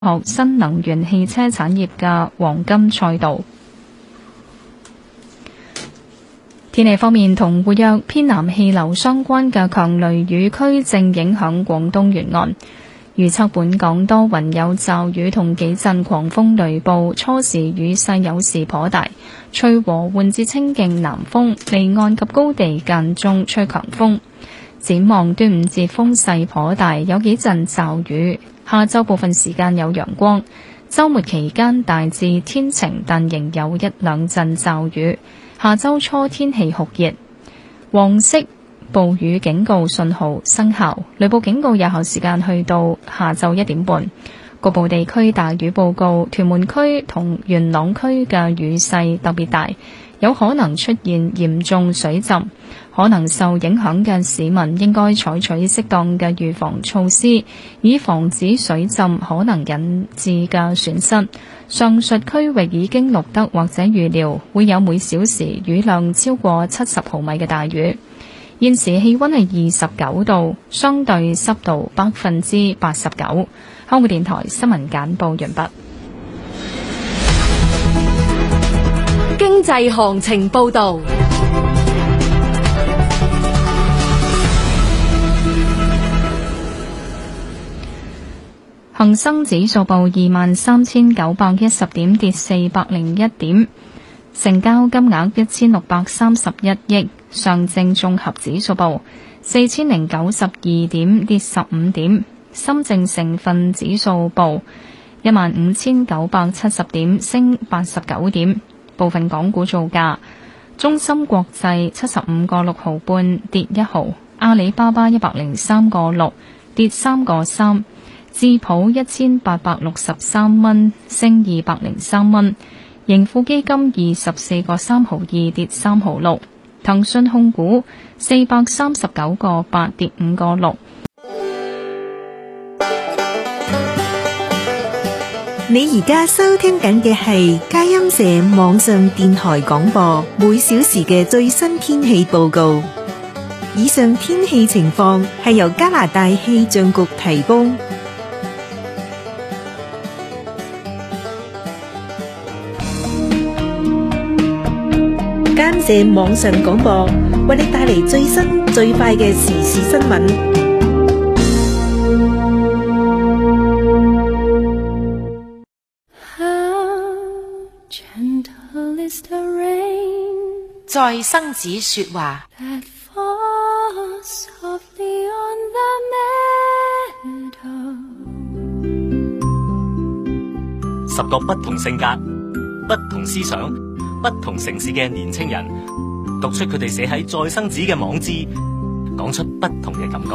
學新能源汽車產業嘅黃金賽道。天氣方面，同活躍偏南氣流相關嘅強雷雨區正影響廣東沿岸。預測本港多雲有驟雨同幾陣狂風雷暴，初時雨勢有時頗大，吹和緩至清勁南風，離岸及高地間中吹強風。展望端午節風勢頗大，有幾陣驟雨，下週部分時間有陽光，週末期間大致天晴，但仍有一兩陣驟雨。下週初天氣酷熱，黃色暴雨警告信號生效，雷暴警告有效時間去到下晝1點半。局部地區大雨報告，屯門區同元朗區嘅雨勢特別大，有可能出現嚴重水浸，可能受影響嘅市民應該採取適當嘅預防措施，以防止水浸可能引致嘅損失。上述區域已經錄得或者預料會有每小時雨量超過70毫米嘅大雨。現時氣溫係29度，相對濕度89%。香港電台新聞簡報完畢。 經濟行情報道。 恒生指數報23,910點，跌401點，成交金額1631億。上證綜合指數報4092點，跌15點。深證成分指數報15,970點，升89點。部分港股造價：中芯國際75個6毫半，跌1毫；阿里巴巴103個6，跌3個3；智普1863蚊，升203蚊；盈富基金24個3毫2，跌3毫6；騰訊控股439個8，跌5個6。 你而家收聽緊嘅係佳音社網上電台廣播，每小時嘅最新天氣報告。以上天氣情況係由加拿大氣象局提供。佳音社網上廣播為你帶嚟最新最快嘅時事新聞。 在生子說話 ，10個不同性格、不同思想、不同城市嘅年青人，讀出佢哋寫喺再生子嘅網誌，講出不同嘅感覺。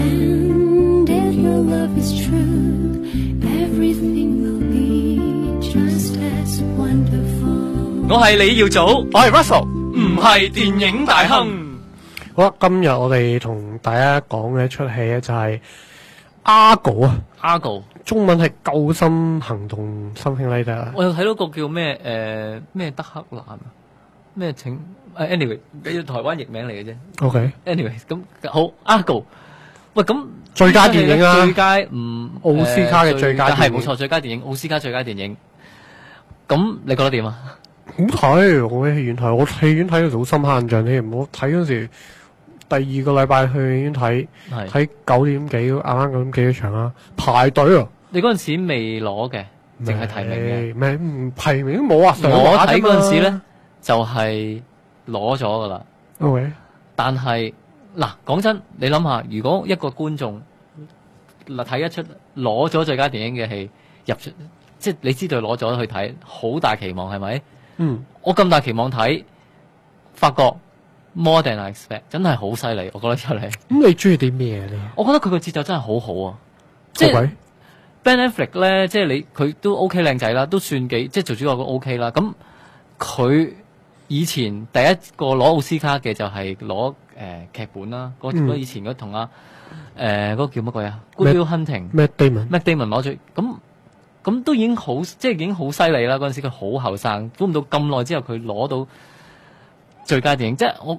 我係李耀祖，我係 Russell， 唔係電影大亨。 好啦，今日我哋同大家講嘅一出戲咧就係 Argo 啊 ，Argo 中文係救心行動something like that。 我有睇到個叫咩咩德克蘭啊，咩請anyway， 台灣譯名嚟嘅啫。OK，anyway 咁好 Argo。喂，咁最佳電影啊， 最佳奧斯卡嘅最佳電影係冇錯，最佳電影奧斯卡最佳電影。咁你覺得點啊？ 好睇，我喺戲院睇，我戲院睇到好深刻印象添。我睇嗰時第2個禮拜去戲院睇9點幾，啱啱9點幾嘅場啦，排隊啊！ 你嗰陣時未攞嘅，淨係提名嘅， 咩唔提名都冇啊！ 我睇嗰陣時咧就係攞咗噶啦。 OK， 但係嗱，講真，你諗下，如果一個觀眾睇一出攞咗最佳電影嘅戲入出，即係你知道攞咗去睇，好大期望係咪？我咁大期望睇，發覺 more than I expect， 真係好犀利，我覺得出嚟。 咁你中意啲咩咧？ 我覺得佢個節奏真係好好啊！即係 Ben Affleck 咧，即係佢都 OK 靚仔啦，都算幾即係做主角都 OK 啦。咁佢以前第一個攞奧斯卡嘅就係攞劇本啦，嗰以前嗰同嗰個叫乜鬼啊 Good Will Hunting Matt Damon 攞咗咁都已經好，即係已經好犀利啦！嗰陣時佢好後生，估唔到咁耐之後佢攞到最佳電影，即係我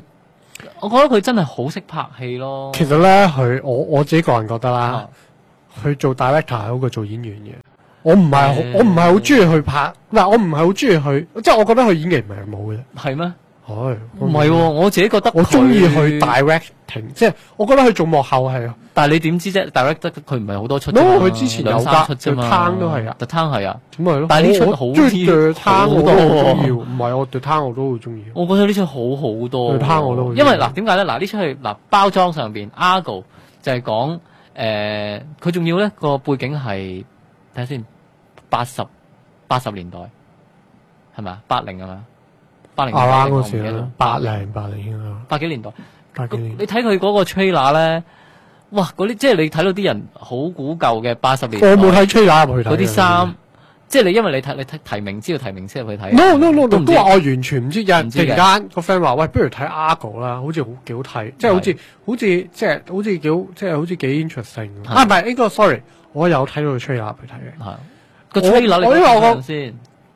覺得佢真係好識拍戲咯。 其實咧，我自己個人覺得啦， 去做 director 好過做演員嘅。我唔係好中意去拍，嗱我唔係好中意去，即係我覺得佢演技唔係冇嘅。 係咩？ 係唔係喎，我自己覺得我中意去 directing， 即係我覺得佢做幕後係。 但係你點知啫 ？direct 佢唔係好多出啫嘛， 佢之前有 2-3出啫嘛， The Town 都係啊 ，The Town 係啊， 咁咪咯。 但係呢出好啲好多喎，唔係我 The Town 我都好中意。 我覺得呢出好好多 The Town 我都好， 因為嗱點解咧？嗱呢出係嗱包裝上邊 Argo 就係講佢仲要咧個背景係睇下先80年代係咪啊？80係咪？80年代嗰時啦，80啊 ，80幾年代。 你睇佢嗰個 trailer 咧，哇！嗰啲即係你睇到啲人好古舊嘅80年代。 我冇睇 trailer 入去睇。 嗰啲衫，即係你因為你睇提名知道提名先入去睇。 No， 都話我完全唔知。有人突然間個 friend 話：喂，不如睇 Argo 啦，好似幾好睇，即係好似幾 interesting。唔係呢個 sorry，我有睇到個 trailer 入去睇嘅。 係個 trailer 你睇先。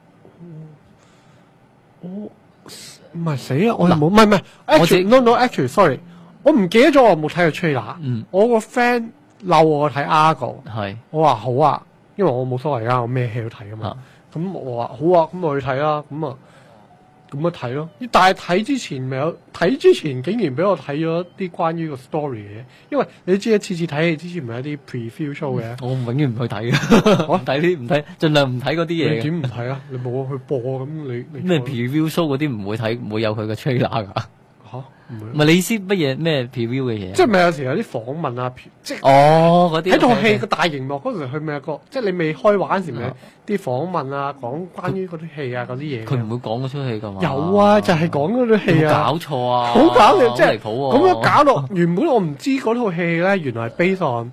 我唔係死啊！我冇，唔係，actually sorry，我唔記得咗我冇睇過 trailer。我個 friend 嬲我睇 Argo， 我話好啊，因為我冇所謂㗎，我咩戲都睇㗎嘛。咁我話好啊，咁我去睇啦。咁咪睇咯。但係睇之前竟然俾我睇咗啲關於個 story 嘅，因為你知次次睇戲之前咪有啲 preview show 嘅。 我永遠唔去睇嘅，我唔睇，盡量唔睇嗰啲嘢。 你點唔睇啊？你冇去播咁你咩 preview show 嗰啲唔會睇，唔會有佢嘅 trailer 㗎。 嚇？ 唔係你意思乜嘢咩 preview 嘅嘢？ 即係咪有時有啲訪問啊？即係嗰啲喺套戲個大熒幕嗰時，佢咪有個即係你未開畫嗰時咪啲訪問啊，講關於嗰啲戲啊嗰啲嘢。佢唔會講嗰出戲㗎嘛？ 有啊，就係講嗰套戲啊！ 搞錯啊！ 好搞笑，即係離譜喎！ 咁樣搞到原本我唔知嗰套戲咧，原來係 based on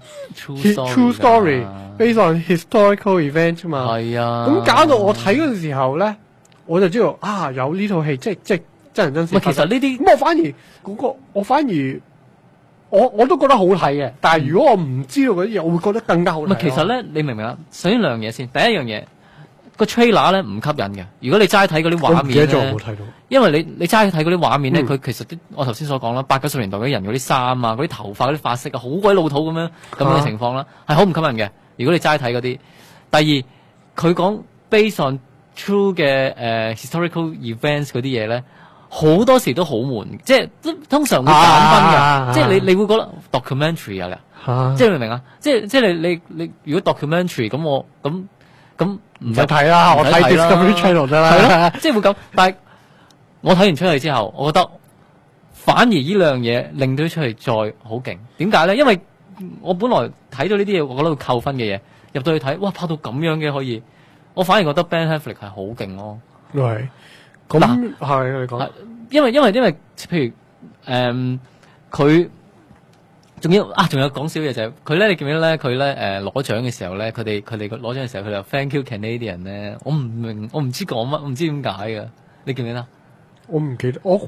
true story，based on historical event 啫嘛。係啊！咁搞到我睇嗰陣時候咧，我就知道啊，有呢套戲，即係真人真事。 其實呢啲咁我反而我都覺得好睇嘅，但係如果我唔知道嗰啲嘢，我會覺得更加好睇。 其實咧，你明唔明啊？首先兩樣嘢先，第一樣嘢個 trailer 咧唔吸引嘅。如果你齋睇嗰啲畫面咧， 我冇睇到。 因為你齋睇嗰啲畫面咧，佢其實我頭先所講啦，80-90年代嗰啲人嗰啲衫啊、嗰啲頭髮、嗰啲髮色啊，好鬼老土咁樣嘅情況啦，係好唔吸引嘅。如果你齋睇嗰啲，第二佢講 based on true 嘅historical events 嗰啲嘢咧。好多時都好悶，即係通常會減分嘅，即係你會覺得 documentary 啊，即係明唔明啊？即係你如果 documentary 咁唔使睇啦，我睇 Discovery Channel 得啦，係咯，即係會咁。但係我睇完出去之後，我覺得反而呢兩樣嘢令到出嚟再好勁。點解咧？因為我本來睇到呢啲嘢，我覺得會扣分嘅嘢，入到去睇，哇，拍到咁樣嘅可以，我反而覺得 Ben Affleck 係好勁咯。 係。咁係你講， 因為譬如佢仲有講少嘢就係佢咧，你記唔記得咧？佢咧攞獎嘅時候咧，佢哋攞獎嘅時候，佢就 Thank you Canadian 咧，我唔明，我唔知講乜，我唔知點解嘅，你記唔記得？ 我唔記得，我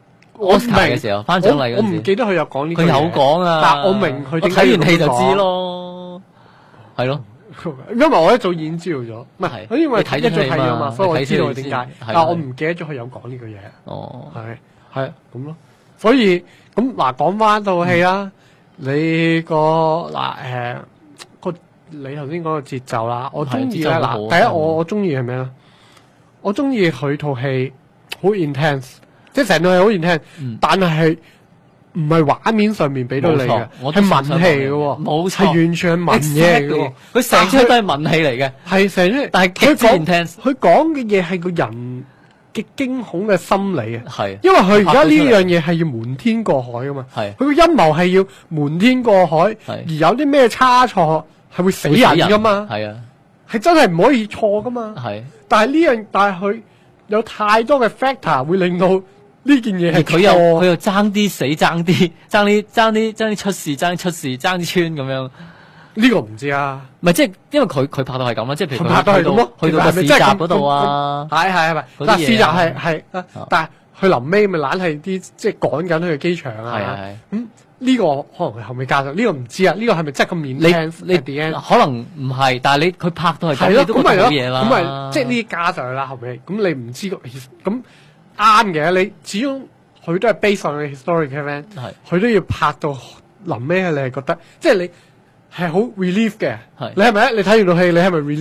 Oscar嘅時候頒獎禮嗰陣時， 我唔記得佢有講呢個嘢。 佢有講啊， 但我明佢睇完戲就知咯，係咯。 因為我一早已經知道咗，唔係，因為一早睇咗嘛，所以我知道佢點解。但係我唔記得咗佢有講呢個嘢。 哦， 係咁咯。所以咁嗱，講翻套戲啦，你你頭先講個節奏啦，我中意咧嗱，第一我中意係咩咧？我中意佢套戲好 intense， 即係成套戲好 intense，但係唔係畫面上面俾到你嘅，係文戲嘅喎，冇錯，係完全係文嘢嘅。佢成出都係文戲嚟嘅，係成出。但係佢講嘅嘢係個人嘅驚恐嘅心理啊，係。因為佢而家呢樣嘢係要瞞天過海噶嘛，係。佢個陰謀係要瞞天過海，而有啲咩差錯係會死人噶嘛，係啊，係真係唔可以錯噶嘛，係。但係佢有太多嘅 factor 會令到呢件嘢係佢又爭啲死，爭啲出事，爭啲穿咁樣。呢個唔知啊，唔係即係因為佢拍到係咁啦，即係譬如佢拍到係咁咯，去到個市集嗰度啊，係，但市集係，但係佢臨尾咪懶係啲即係趕緊去機場啊，係咁呢個可能佢後尾加上呢個唔知啊，呢個係咪真係咁面你可能唔係，但係佢拍到係咁，你都覺得冇嘢啦，咁咪即係呢啲加上去啦，後尾咁你唔知咁。啱嘅，你始終佢都係 based on 嘅 historic event，佢都要拍到臨尾，你係覺得即係係好 relief 嘅。 係你係咪你睇完套戲，你係咪 relief？